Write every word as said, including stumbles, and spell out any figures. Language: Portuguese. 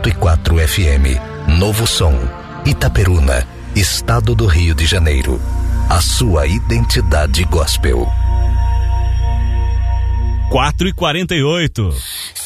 e quatro F M, Novo Som, Itaperuna, Estado do Rio de Janeiro. A sua identidade gospel. quatro e quarenta e oito.